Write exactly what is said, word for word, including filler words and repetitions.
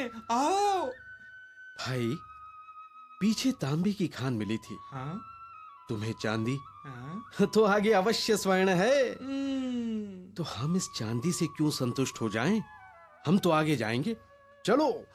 हैं, आओ। भाई, पीछे तांबे की खान मिली थी, हाँ? तुम्हें चांदी, हाँ? तो आगे अवश्य स्वर्ण है। हम्म, तो हम इस चांदी से क्यों संतुष्ट हो जाएं? हम तो आगे जाएंगे। चलो